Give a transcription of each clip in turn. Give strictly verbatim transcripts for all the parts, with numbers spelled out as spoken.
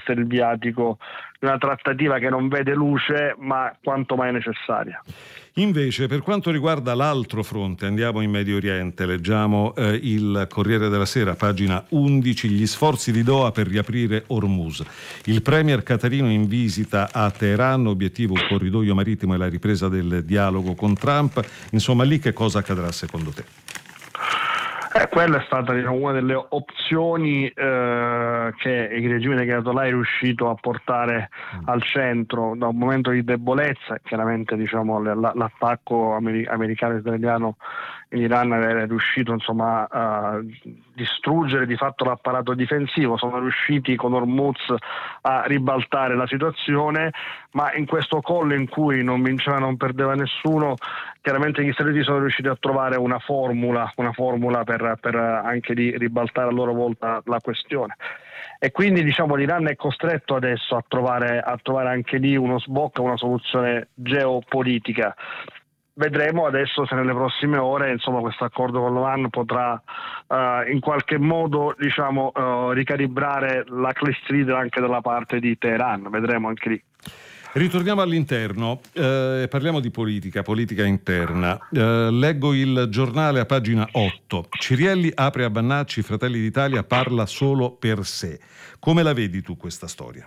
essere il viatico di una trattativa che non vede luce, ma quanto mai necessaria. Invece, per quanto riguarda l'altro fronte, andiamo in Medio Oriente, leggiamo eh, il Corriere della Sera, pagina undici, gli sforzi di Doha per riaprire Hormuz. Il premier qatarino in visita a Teheran, obiettivo un corridoio marittimo e la ripresa del dialogo con Trump. Insomma, lì che cosa accadrà secondo te? Eh, quella è stata, diciamo, una delle opzioni eh, che il regime degli Ayatollah è riuscito a portare al centro da un momento di debolezza. Chiaramente, diciamo, l- l'attacco amer- americano e israeliano in Iran è riuscito, insomma, a distruggere di fatto l'apparato difensivo. Sono riusciti con Hormuz a ribaltare la situazione, ma in questo collo in cui non vinceva, non perdeva nessuno, chiaramente gli Stati Uniti sono riusciti a trovare una formula, una formula per, per anche di ribaltare a loro volta la questione. E quindi, diciamo, l'Iran è costretto adesso a trovare, a trovare anche lì uno sbocco, una soluzione geopolitica. Vedremo adesso se nelle prossime ore, insomma, questo accordo con l'Oman potrà uh, in qualche modo, diciamo, uh, ricalibrare la clessidra anche dalla parte di Teheran. Vedremo anche lì. Ritorniamo all'interno, eh, parliamo di politica, politica interna. Eh, leggo il giornale a pagina otto. Cirielli apre a Vannacci, Fratelli d'Italia parla solo per sé. Come la vedi tu questa storia?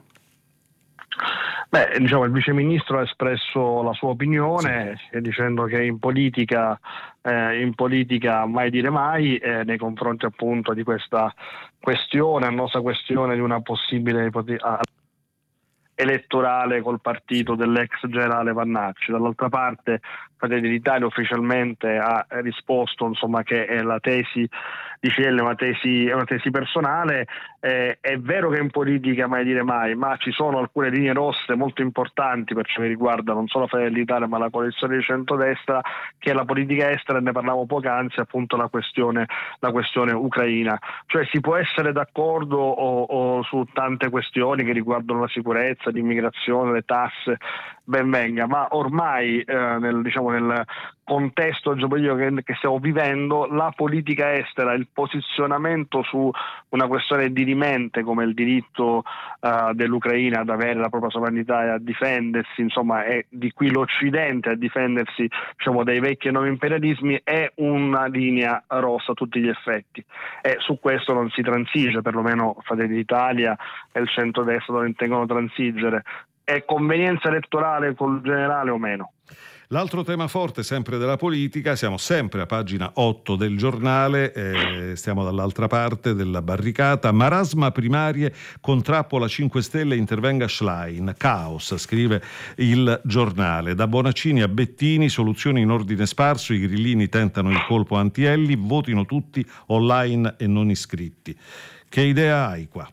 Beh, diciamo, il viceministro ha espresso la sua opinione, sì, dicendo che in politica, eh, in politica mai dire mai, eh, nei confronti appunto di questa questione, annosa questione di una possibile ipotesi elettorale col partito dell'ex generale Vannacci. Dall'altra parte Fratelli d'Italia ufficialmente ha risposto, insomma, che è la tesi di Cirielli, è una tesi, è una tesi personale. Eh, è vero che in politica mai dire mai, ma ci sono alcune linee rosse molto importanti per ciò che riguarda non solo Fratelli d'Italia ma la coalizione di centrodestra, che è la politica estera, e ne parlavo poc'anzi, appunto la questione, la questione ucraina. Cioè si può essere d'accordo o, o su tante questioni che riguardano la sicurezza, l'immigrazione, le tasse, ben venga, ma ormai eh, nel, diciamo, nel contesto geopolitico che, che stiamo vivendo, la politica estera, il posizionamento su una questione dirimente come il diritto uh, dell'Ucraina ad avere la propria sovranità e a difendersi, insomma, è di qui l'Occidente a difendersi, diciamo, dai vecchi e nuovi imperialismi, è una linea rossa a tutti gli effetti, e su questo non si transige, perlomeno Fratelli d'Italia e il centrodestra non intendono transigere. È convenienza elettorale col generale o meno? L'altro tema forte, sempre della politica, siamo sempre a pagina otto del giornale, eh, stiamo dall'altra parte della barricata. Marasma primarie, contrappola cinque Stelle, intervenga Schlein. Caos, scrive il giornale. Da Bonaccini a Bettini, soluzioni in ordine sparso, i grillini tentano il colpo anti-Elli, votino tutti online e non iscritti. Che idea hai qua?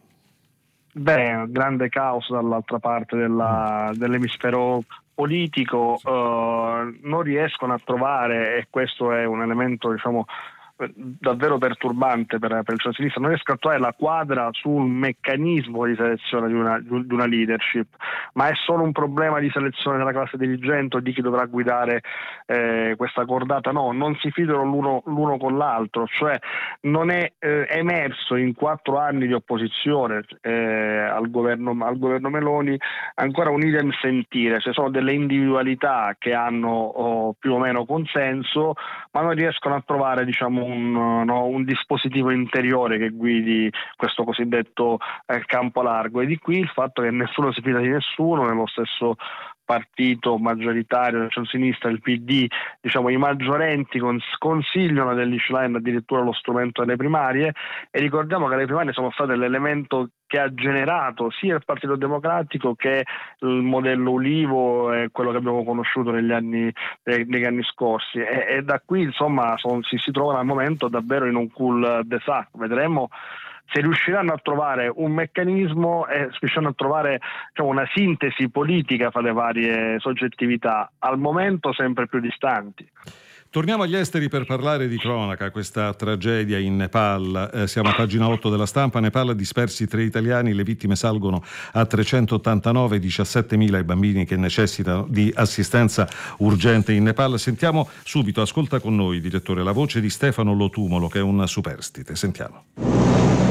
Beh, grande caos dall'altra parte della, dell'emisfero politico, eh, non riescono a trovare, e questo è un elemento, diciamo, davvero perturbante per, per il centro-sinistra, non riescono a trovare la quadra sul meccanismo di selezione di una, di una leadership, ma è solo un problema di selezione della classe dirigente o di chi dovrà guidare eh, questa cordata. No, non si fidano l'uno, l'uno con l'altro, cioè non è eh, emerso in quattro anni di opposizione eh, al governo, al governo Meloni ancora un idem sentire, cioè sono delle individualità che hanno oh, più o meno consenso, ma non riescono a trovare, diciamo, Un, no, un dispositivo interiore che guidi questo cosiddetto eh, campo largo, e di qui il fatto che nessuno si fida di nessuno. Nello stesso partito maggioritario del centro-sinistra, il P D, diciamo, i maggiorenti cons- consigliano degli Schlein addirittura lo strumento delle primarie, e ricordiamo che le primarie sono state l'elemento che ha generato sia il Partito Democratico che il modello Ulivo e quello che abbiamo conosciuto negli anni, negli anni scorsi, e, e da qui, insomma, son, si, si trovano al momento davvero in un cul de sac. Vedremo se riusciranno a trovare un meccanismo e riusciranno a trovare, diciamo, una sintesi politica fra le varie soggettività, al momento sempre più distanti. Torniamo agli esteri per parlare di cronaca, questa tragedia in Nepal. Eh, siamo a pagina otto della Stampa. Nepal, dispersi tre italiani, le vittime salgono a trecentottantanove, diciassettemila i bambini che necessitano di assistenza urgente in Nepal. Sentiamo subito, ascolta con noi, direttore, la voce di Stefano Lotumolo, che è un superstite. Sentiamo.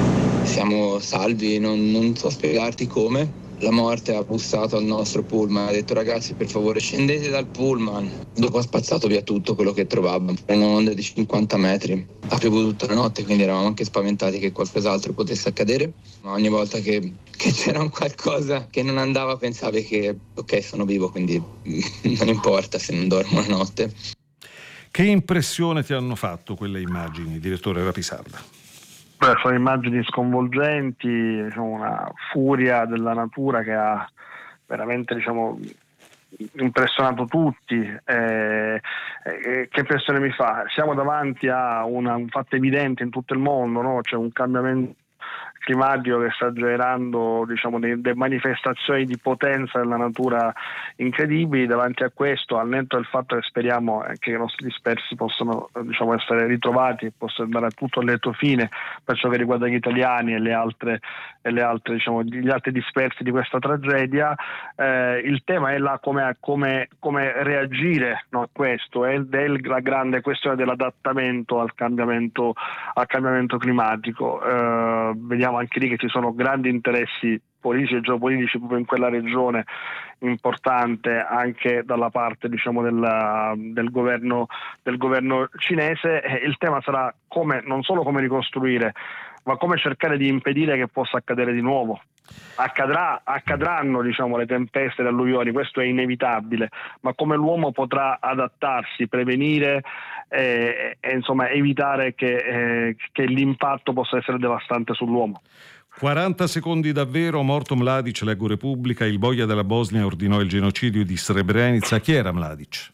siamo salvi, non, non so spiegarti come. La morte ha bussato al nostro pullman, ha detto ragazzi per favore scendete dal pullman. Dopo ha spazzato via tutto quello che trovava, una onda di cinquanta metri. Ha piovuto tutta la notte, quindi eravamo anche spaventati che qualcos'altro potesse accadere. Ma ogni volta che, che c'era un qualcosa che non andava pensavi che ok sono vivo, quindi non importa se non dormo la notte. Che impressione ti hanno fatto quelle immagini, direttore Rapisarda? Beh, sono immagini sconvolgenti, diciamo, una furia della natura che ha veramente, diciamo, impressionato tutti. Eh, eh, che impressione mi fa? Siamo davanti a una, un fatto evidente in tutto il mondo, no? C'è un cambiamento climatico che sta generando, diciamo, delle manifestazioni di potenza della natura incredibili. Davanti a questo, al netto del fatto che speriamo che i nostri dispersi possano, diciamo, essere ritrovati e possano andare a tutto a lieto fine per ciò che riguarda gli italiani e le altre, e le altre diciamo, gli altri dispersi di questa tragedia, eh, il tema è là come, come, come reagire, no, a questo è, è la grande questione dell'adattamento al cambiamento, al cambiamento climatico. Eh, vediamo anche lì che ci sono grandi interessi politici e geopolitici proprio in quella regione, importante anche dalla parte, diciamo, del, del governo del governo cinese. E il tema sarà come, non solo come ricostruire, ma come cercare di impedire che possa accadere di nuovo. Accadrà, accadranno, diciamo, le tempeste, le alluvioni, questo è inevitabile, ma come l'uomo potrà adattarsi, prevenire e, e insomma evitare che, eh, che l'impatto possa essere devastante sull'uomo. quaranta secondi davvero. Morto Mladic, leggo Repubblica, il boia della Bosnia ordinò il genocidio di Srebrenica. Chi era Mladic?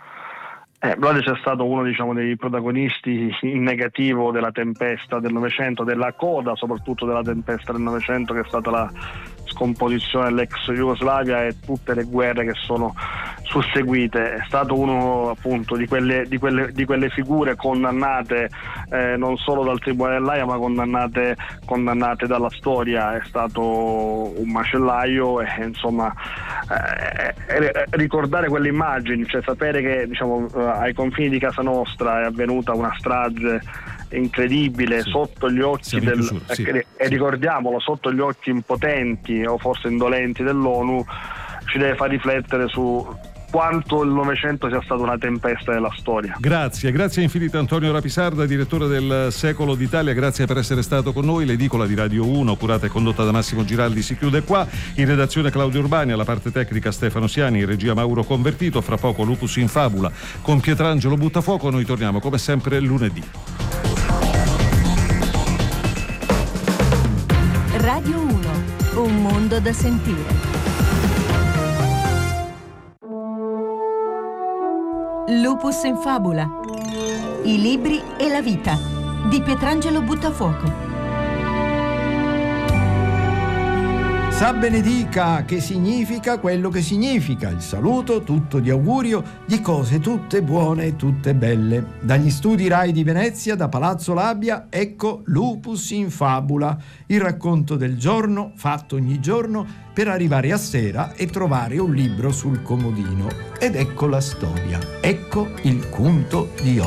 Eh, Mladic è stato uno, diciamo, dei protagonisti in negativo della tempesta del Novecento, della coda soprattutto della tempesta del Novecento, che è stata la scomposizione dell'ex Jugoslavia e tutte le guerre che sono susseguite. È stato uno, appunto, di quelle, di quelle, di quelle figure condannate eh, non solo dal Tribunale dell'Aia, ma condannate, condannate dalla storia. È stato un macellaio e, insomma, eh, eh, ricordare quelle immagini, cioè sapere che, diciamo, eh, ai confini di casa nostra è avvenuta una strage incredibile, sì, sotto gli occhi del, chiusura, sì, e, e sì. ricordiamolo, sotto gli occhi impotenti o forse indolenti dell'ONU, ci deve far riflettere su quanto il Novecento sia stata una tempesta della storia. Grazie, grazie infinite Antonio Rapisarda, direttore del Secolo d'Italia, grazie per essere stato con noi. L'edicola di Radio uno, curata e condotta da Massimo Giraldi, si chiude qua. In redazione Claudio Urbani, alla parte tecnica Stefano Siani, in regia Mauro Convertito. Fra poco Lupus in Fabula con Pietrangelo Buttafuoco. Noi torniamo come sempre lunedì. Radio uno, un mondo da sentire. Lupus in Fabula. I libri e la vita di Pietrangelo Buttafuoco. Sa benedica che significa quello che significa il saluto tutto di augurio di cose tutte buone e tutte belle. Dagli studi Rai di Venezia, da Palazzo Labia, ecco Lupus in Fabula, il racconto del giorno fatto ogni giorno per arrivare a sera e trovare un libro sul comodino. Ed ecco la storia, ecco il conto di oggi.